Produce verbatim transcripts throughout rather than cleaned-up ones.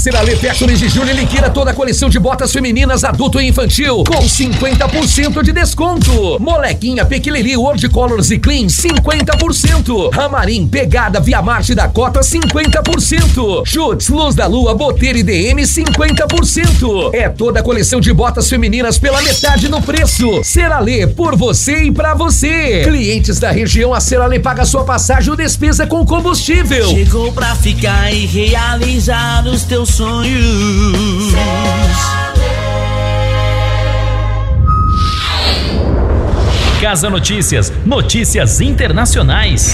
Serale Factory de julho liquida toda a coleção de botas femininas adulto e infantil com cinquenta por cento de desconto. Molequinha Pequileri World Colors e Clean cinquenta por cento. Ramarim Pegada Via Marte da Cota cinquenta por cento. Chutes Luz da Lua Boteira e D M cinquenta por cento. É toda a coleção de botas femininas pela metade no preço. Serale, por você e pra você. Clientes da região, a Serale paga sua passagem ou despesa com combustível. Chegou pra ficar e realizar os teus sonhos. Casa Notícias, notícias internacionais.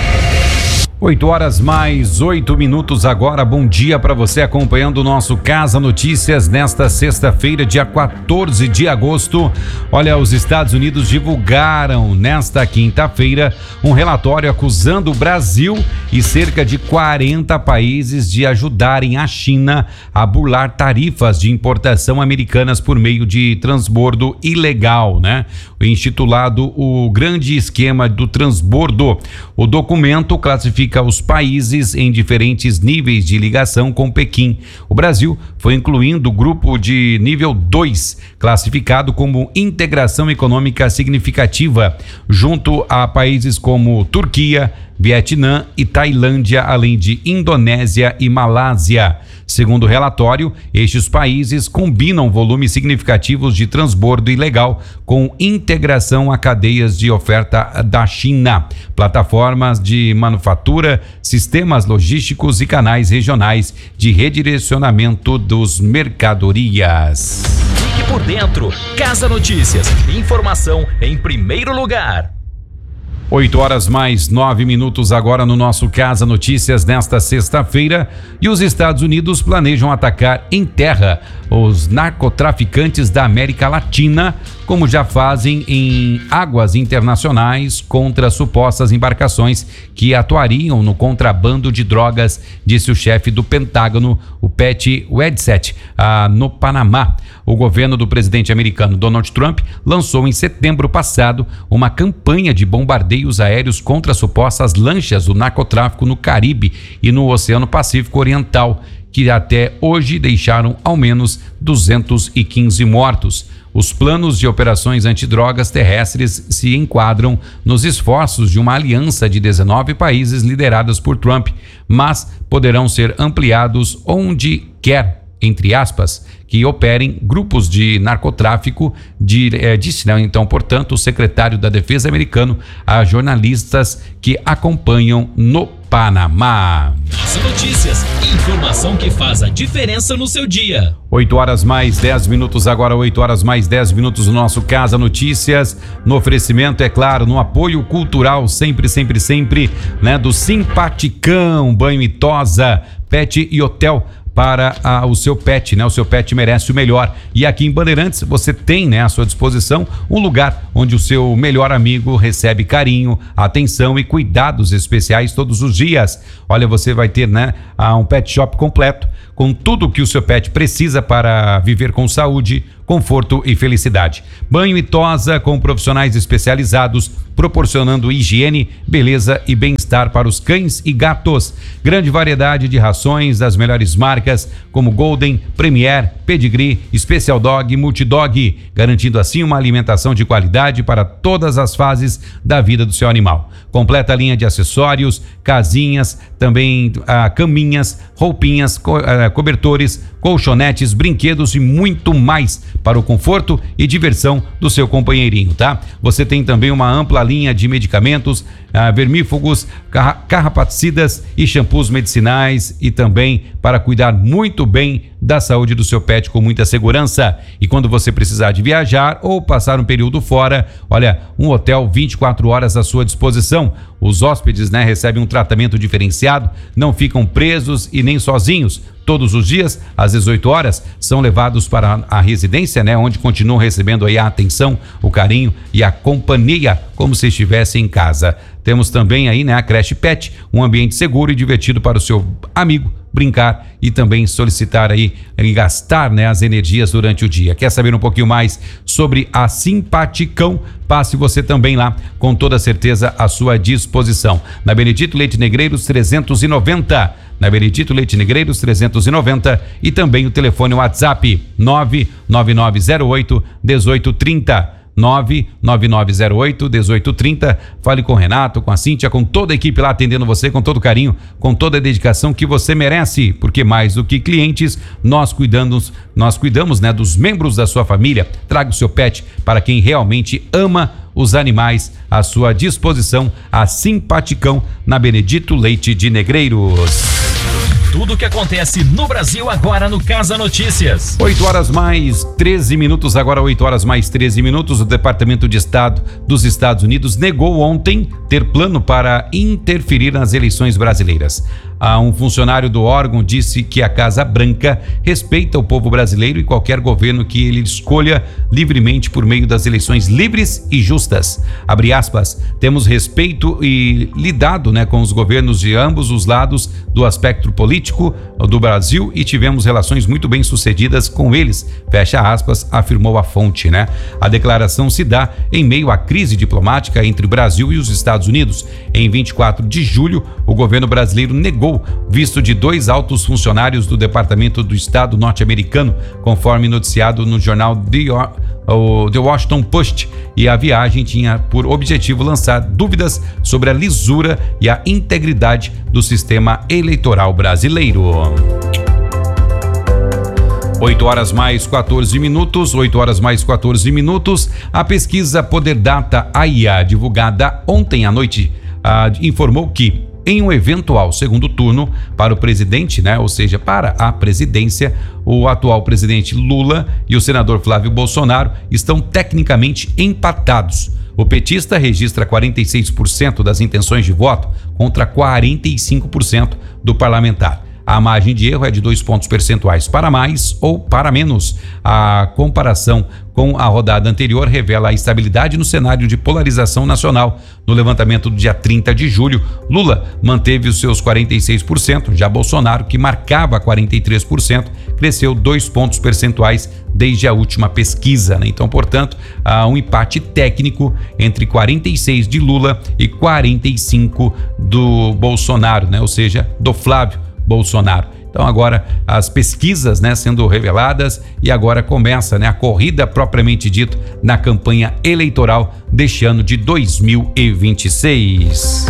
oito horas mais oito minutos agora. Bom dia para você acompanhando o nosso Casa Notícias nesta sexta-feira, dia quatorze de agosto. Olha, os Estados Unidos divulgaram nesta quinta-feira um relatório acusando o Brasil e cerca de quarenta países de ajudarem a China a burlar tarifas de importação americanas por meio de transbordo ilegal, né? Intitulado O Grande Esquema do Transbordo. O documento classifica os países em diferentes níveis de ligação com Pequim. O Brasil foi incluindo o grupo de nível dois, classificado como integração econômica significativa, junto a países como Turquia, Vietnã e Tailândia, além de Indonésia e Malásia. Segundo o relatório, estes países combinam volumes significativos de transbordo ilegal com integração a cadeias de oferta da China, plataformas de manufatura, sistemas logísticos e canais regionais de redirecionamento dos mercadorias. Fique por dentro. Casa Notícias. Informação em primeiro lugar. oito horas mais nove minutos agora no nosso Casa Notícias nesta sexta-feira. E os Estados Unidos planejam atacar em terra os narcotraficantes da América Latina, como já fazem em águas internacionais contra supostas embarcações que atuariam no contrabando de drogas, disse o chefe do Pentágono, o Pete Hegseth, ah, no Panamá. O governo do presidente americano Donald Trump lançou em setembro passado uma campanha de bombardeios aéreos contra supostas lanchas do narcotráfico no Caribe e no Oceano Pacífico Oriental, que até hoje deixaram ao menos duzentos e quinze mortos. Os planos de operações antidrogas terrestres se enquadram nos esforços de uma aliança de dezenove países lideradas por Trump, mas poderão ser ampliados onde quer, entre aspas, que operem grupos de narcotráfico, de, eh, disse, né, então, portanto, o secretário da Defesa americano a jornalistas que acompanham no Panamá. Casa Notícias, informação que faz a diferença no seu dia. oito horas mais dez minutos agora, oito horas mais dez minutos no nosso Casa Notícias, no oferecimento, é claro, no apoio cultural, sempre, sempre, sempre, né, do Simpaticão, Banho e Tosa, Pet e Hotel, para a, o seu pet, né? O seu pet merece o melhor. E aqui em Bandeirantes você tem, né, à sua disposição um lugar onde o seu melhor amigo recebe carinho, atenção e cuidados especiais todos os dias. Olha, você vai ter, né, um pet shop completo com tudo que o seu pet precisa para viver com saúde, conforto e felicidade. Banho e Tosa com profissionais especializados, proporcionando higiene, beleza e bem-estar para os cães e gatos. Grande variedade de rações das melhores marcas, como Golden, Premier, Pedigree, Special Dog e Multidog, garantindo assim uma alimentação de qualidade para todas as fases da vida do seu animal. Completa linha de acessórios, casinhas, também ah, caminhas, roupinhas, co ah, cobertores, colchonetes, brinquedos e muito mais para o conforto e diversão do seu companheirinho, tá? Você tem também uma ampla linha de medicamentos, ah, vermífugos, car carrapaticidas e shampoos medicinais, e também para cuidar muito bem da saúde do seu pet com muita segurança. E quando você precisar de viajar ou passar um período fora, olha, um hotel vinte e quatro horas à sua disposição. Os hóspedes, né, recebem um tratamento diferenciado, não ficam presos e nem sozinhos. Todos os dias, às dezoito horas, são levados para a residência, né, onde continuam recebendo aí a atenção, o carinho e a companhia, como se estivessem em casa. Temos também aí, né, a creche Pet, um ambiente seguro e divertido para o seu amigo brincar e também solicitar aí e gastar, né, as energias durante o dia. Quer saber um pouquinho mais sobre a Simpaticão? Passe você também lá, com toda certeza à sua disposição. Na Benedito Leite Negreiros trezentos e noventa, na Benedito Leite Negreiros trezentos e noventa, e também o telefone WhatsApp nove nove nove zero oito um oito três zero. nove nove nove zero oito um oito três zero. Fale com o Renato, com a Cíntia, com toda a equipe lá atendendo você com todo carinho, com toda a dedicação que você merece, porque mais do que clientes, nós cuidamos, nós cuidamos, né, dos membros da sua família. Traga o seu pet para quem realmente ama os animais à sua disposição. A Simpaticão, na Benedito Leite de Negreiros. Tudo o que acontece no Brasil agora no Casa Notícias. oito horas mais treze minutos, agora oito horas mais treze minutos. O Departamento de Estado dos Estados Unidos negou ontem ter plano para interferir nas eleições brasileiras. Ah, um funcionário do órgão disse que a Casa Branca respeita o povo brasileiro e qualquer governo que ele escolha livremente por meio das eleições livres e justas. Abre aspas, temos respeito e lidado, né, com os governos de ambos os lados do aspecto político do Brasil e tivemos relações muito bem sucedidas com eles, fecha aspas, afirmou a fonte, né? A declaração se dá em meio à crise diplomática entre o Brasil e os Estados Unidos. Em vinte e quatro de julho, o governo brasileiro negou visto de dois altos funcionários do Departamento do Estado norte-americano, conforme noticiado no jornal The Washington Post, e a viagem tinha por objetivo lançar dúvidas sobre a lisura e a integridade do sistema eleitoral brasileiro. oito horas mais quatorze minutos, oito horas mais quatorze minutos. A pesquisa Poder Data A I A, divulgada ontem à noite, ah, informou que em um eventual segundo turno para o presidente, né, ou seja, para a presidência, o atual presidente Lula e o senador Flávio Bolsonaro estão tecnicamente empatados. O petista registra quarenta e seis por cento das intenções de voto contra quarenta e cinco por cento do parlamentar. A margem de erro é de dois pontos percentuais para mais ou para menos. A comparação com a rodada anterior revela a estabilidade no cenário de polarização nacional. No levantamento do dia trinta de julho, Lula manteve os seus quarenta e seis por cento, já Bolsonaro, que marcava quarenta e três por cento, cresceu dois pontos percentuais desde a última pesquisa, né? Então, portanto, há um empate técnico entre quarenta e seis de Lula e quarenta e cinco do Bolsonaro, né? Ou seja, do Flávio Bolsonaro. Então agora as pesquisas, né, sendo reveladas, e agora começa, né, a corrida propriamente dito na campanha eleitoral deste ano de dois mil e vinte e seis.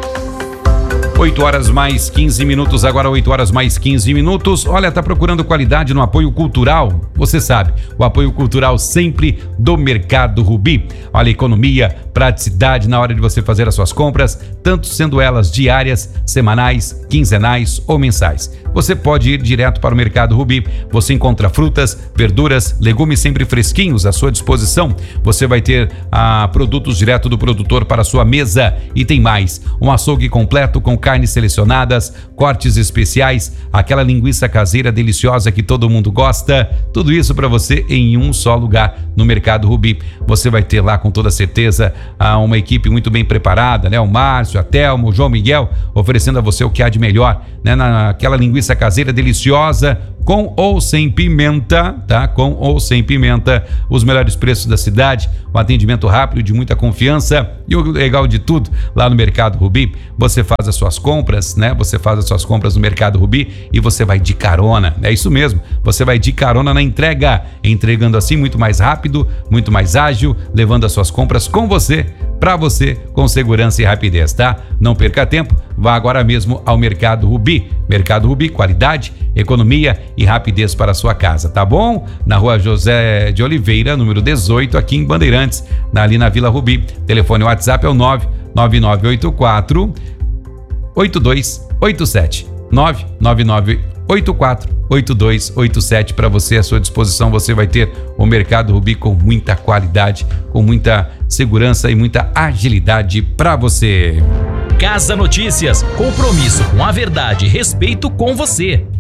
oito horas mais quinze minutos, agora oito horas mais quinze minutos. Olha, tá procurando qualidade no apoio cultural? Você sabe, o apoio cultural sempre do Mercado Rubi. Olha, economia, praticidade na hora de você fazer as suas compras, tanto sendo elas diárias, semanais, quinzenais ou mensais. Você pode ir direto para o Mercado Rubi. Você encontra frutas, verduras, legumes sempre fresquinhos à sua disposição. Você vai ter ah, produtos direto do produtor para a sua mesa. E tem mais, um açougue completo com carnes selecionadas, cortes especiais, aquela linguiça caseira deliciosa que todo mundo gosta. Tudo isso para você em um só lugar no Mercado Rubi. Você vai ter lá com toda certeza uma equipe muito bem preparada, né? O Márcio, a Thelma, o João Miguel, oferecendo a você o que há de melhor, né? Naquela linguiça caseira deliciosa, com ou sem pimenta, tá? Com ou sem pimenta, os melhores preços da cidade, um atendimento rápido de muita confiança. E o legal de tudo, lá no Mercado Rubi, você faz as suas compras, né? Você faz as suas compras no Mercado Rubi e você vai de carona, é isso mesmo, você vai de carona na entrega, entregando assim muito mais rápido, muito mais ágil, levando as suas compras com você, para você, com segurança e rapidez, tá? Não perca tempo, vá agora mesmo ao Mercado Rubi. Mercado Rubi, qualidade, economia e rapidez para a sua casa, tá bom? Na Rua José de Oliveira, número dezoito, aqui em Bandeirantes, ali na Vila Rubi. Telefone WhatsApp é o nove nove nove oito quatro oito dois oito sete. nove nove nove oito quatro oito dois oito sete. Para você, à sua disposição, você vai ter o Mercado Rubi com muita qualidade, com muita segurança e muita agilidade para você. Casa Notícias, compromisso com a verdade e respeito com você.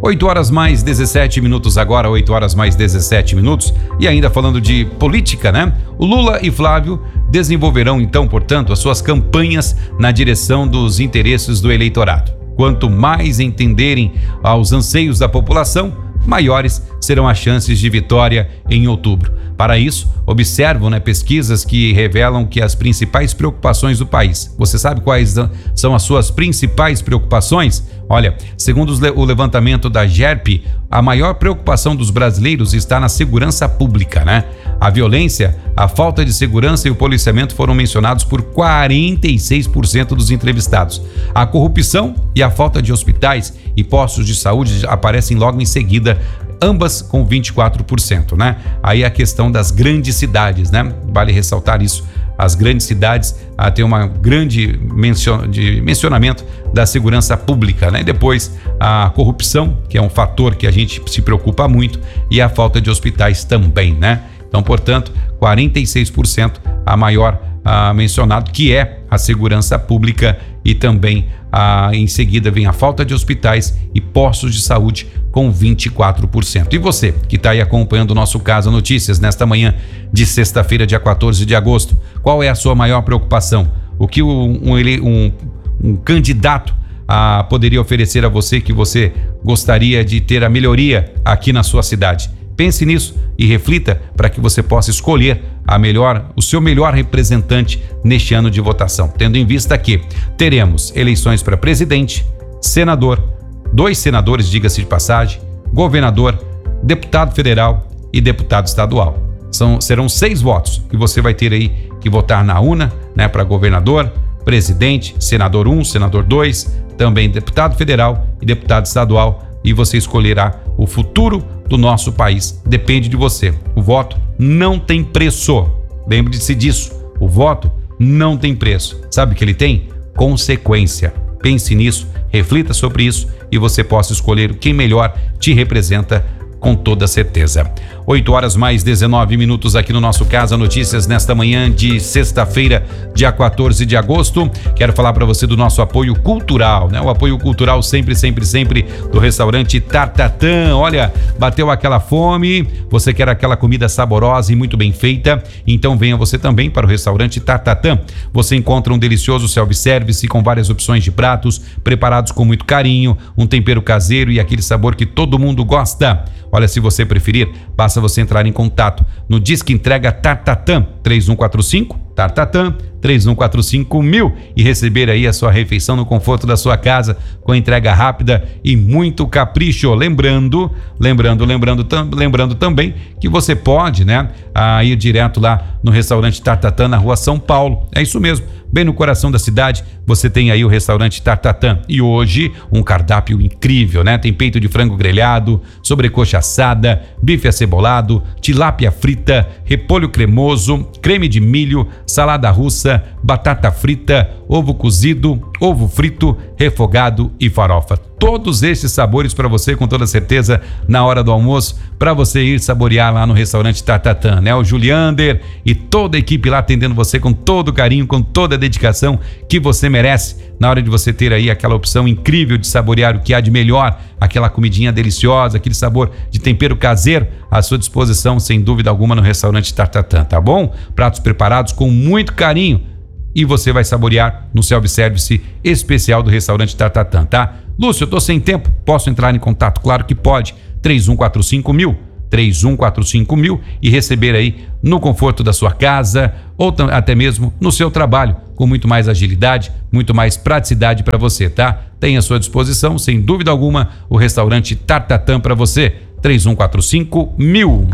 oito horas mais dezessete minutos agora, oito horas mais dezessete minutos. E ainda falando de política, né? O Lula e Flávio desenvolverão então, portanto, as suas campanhas na direção dos interesses do eleitorado. Quanto mais entenderem aos anseios da população, maiores serão as chances de vitória em outubro. Para isso, observam, né, pesquisas que revelam que as principais preocupações do país. Você sabe quais são as suas principais preocupações? Olha, segundo o levantamento da G E R P, a maior preocupação dos brasileiros está na segurança pública, né? A violência, a falta de segurança e o policiamento foram mencionados por quarenta e seis por cento dos entrevistados. A corrupção e a falta de hospitais e postos de saúde aparecem logo em seguida, ambas com vinte e quatro por cento, né? Aí a questão das grandes cidades, né? Vale ressaltar isso. As grandes cidades ah, têm uma grande mencion, de mencionamento da segurança pública, né? Depois a corrupção, que é um fator que a gente se preocupa muito, e a falta de hospitais também, né? Então, portanto, quarenta e seis por cento a maior ah, mencionado, que é a segurança pública, e também ah, em seguida vem a falta de hospitais e postos de saúde com vinte e quatro por cento. E você que está aí acompanhando o nosso Casa Notícias nesta manhã de sexta-feira, dia quatorze de agosto, qual é a sua maior preocupação? O que um, um, um, um candidato ah, poderia oferecer a você que você gostaria de ter a melhoria aqui na sua cidade? Pense nisso e reflita para que você possa escolher a melhor, o seu melhor representante neste ano de votação, tendo em vista que teremos eleições para presidente, senador, dois senadores, diga-se de passagem, governador, deputado federal e deputado estadual. São, serão seis votos que você vai ter aí que votar na urna, né, para governador, presidente, senador um, senador dois, também deputado federal e deputado estadual, e você escolherá o futuro do nosso país. Depende de você. O voto não tem preço. Lembre-se disso. O voto não tem preço. Sabe o que ele tem? Consequência. Pense nisso, reflita sobre isso e você possa escolher quem melhor te representa com toda certeza. oito horas mais dezenove minutos aqui no nosso Casa Notícias nesta manhã de sexta-feira, dia quatorze de agosto. Quero falar para você do nosso apoio cultural, né? O apoio cultural sempre, sempre, sempre do restaurante Tartatã. Olha, bateu aquela fome, você quer aquela comida saborosa e muito bem feita? Então venha você também para o restaurante Tartatã. Você encontra um delicioso self-service com várias opções de pratos preparados com muito carinho, um tempero caseiro e aquele sabor que todo mundo gosta. Olha, se você preferir, basta você entrar em contato no Disque Entrega Tartatã três um quatro cinco, Tartatã três um quatro cinco mil e receber aí a sua refeição no conforto da sua casa com entrega rápida e muito capricho. Lembrando, lembrando, lembrando, tam, lembrando também que você pode, né, a ir direto lá no restaurante Tartatã na Rua São Paulo. É isso mesmo. Bem no coração da cidade, você tem aí o restaurante Tartatã. E hoje, um cardápio incrível, né? Tem peito de frango grelhado, sobrecoxa assada, bife acebolado, tilápia frita, repolho cremoso, creme de milho, salada russa, batata frita, ovo cozido, ovo frito, refogado e farofa. Todos esses sabores para você, com toda certeza, na hora do almoço, para você ir saborear lá no restaurante Tartatã, né? O Juliander e toda a equipe lá atendendo você com todo carinho, com toda a dedicação que você merece, na hora de você ter aí aquela opção incrível de saborear o que há de melhor, aquela comidinha deliciosa, aquele sabor de tempero caseiro à sua disposição, sem dúvida alguma, no restaurante Tartatã, tá bom? Pratos preparados com muito carinho e você vai saborear no self-service especial do restaurante Tartatã, tá? Lúcio, eu tô sem tempo, posso entrar em contato? Claro que pode, três um quatro cinco mil, três um quatro cinco mil e receber aí no conforto da sua casa ou até mesmo no seu trabalho, com muito mais agilidade, muito mais praticidade para você, tá? Tem à sua disposição, sem dúvida alguma, o restaurante Tartatã para você, três um quatro cinco mil.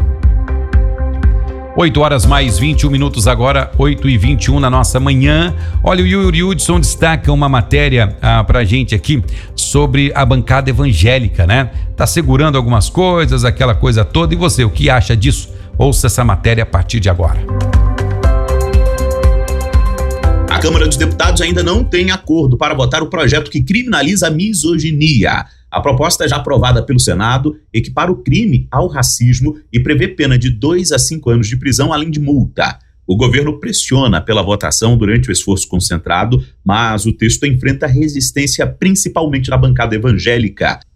oito horas mais vinte e um minutos agora, oito e vinte e um na nossa manhã. Olha, o Yuri Hudson destaca uma matéria ah, pra gente aqui sobre a bancada evangélica, né? Tá segurando algumas coisas, aquela coisa toda. E você, o que acha disso? Ouça essa matéria a partir de agora. A Câmara dos Deputados ainda não tem acordo para votar o projeto que criminaliza a misoginia. A proposta, já aprovada pelo Senado, equipara o crime ao racismo e prevê pena de dois a cinco anos de prisão, além de multa. O governo pressiona pela votação durante o esforço concentrado, mas o texto enfrenta resistência principalmente da bancada evangélica.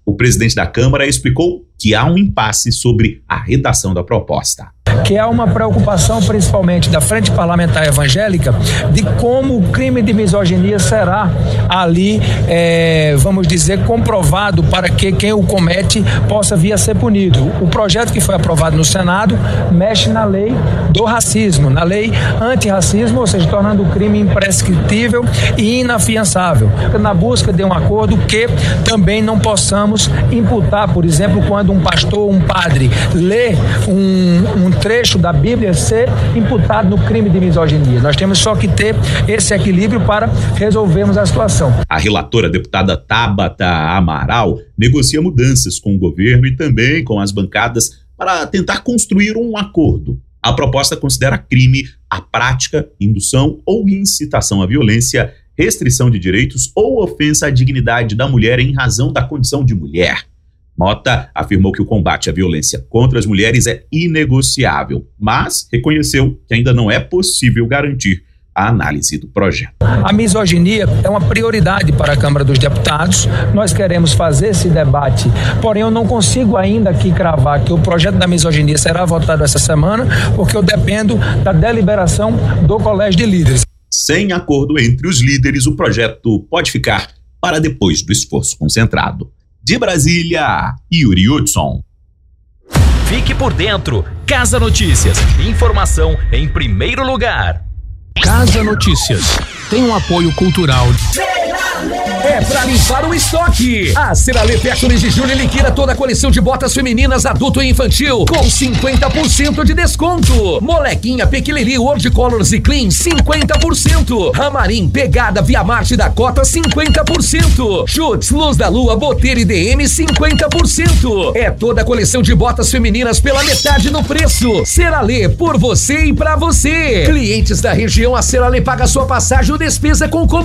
O presidente da Câmara explicou que há um impasse sobre a redação da proposta. Que há uma preocupação, principalmente da Frente Parlamentar Evangélica, de como o crime de misoginia será ali, é, vamos dizer, comprovado para que quem o comete possa vir a ser punido. O projeto que foi aprovado no Senado mexe na lei do racismo, na lei antirracismo, ou seja, tornando o crime imprescritível e inafiançável. Na busca de um acordo que também não possamos imputar, por exemplo, quando um pastor, um padre lê um, um trecho da Bíblia, ser imputado no crime de misoginia. Nós temos só que ter esse equilíbrio para resolvermos a situação. A relatora, deputada Tabata Amaral, negocia mudanças com o governo e também com as bancadas para tentar construir um acordo. A proposta considera crime a prática, indução ou incitação à violência, restrição de direitos ou ofensa à dignidade da mulher em razão da condição de mulher. Mota afirmou que o combate à violência contra as mulheres é inegociável, mas reconheceu que ainda não é possível garantir a análise do projeto. A misoginia é uma prioridade para a Câmara dos Deputados. Nós queremos fazer esse debate, porém eu não consigo ainda aqui cravar que o projeto da misoginia será votado essa semana, porque eu dependo da deliberação do Colégio de Líderes. Sem acordo entre os líderes, o projeto pode ficar para depois do esforço concentrado. De Brasília, Yuri Hudson. Fique por dentro. Casa Notícias. Informação em primeiro lugar. Casa Notícias. Tem um apoio cultural. É pra limpar o estoque. A Ceralê Fashion de julho liquida toda a coleção de botas femininas adulto e infantil com cinquenta por cento de desconto. Molequinha, Pequileri, World Colors e Clean cinquenta por cento. Ramarim, Pegada, Via Marte da Cota cinquenta por cento. Chutes, Luz da Lua, Boteira e D M cinquenta por cento. É toda a coleção de botas femininas pela metade no preço. Ceralê, por você e pra você. Clientes da região, a Ceralê paga sua passagem ou despesa com